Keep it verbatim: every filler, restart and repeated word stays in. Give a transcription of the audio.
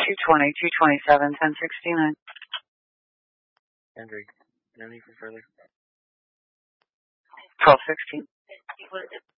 two twenty, two twenty-seven, ten sixty-nine. Henry, no need for further. twelve sixteen.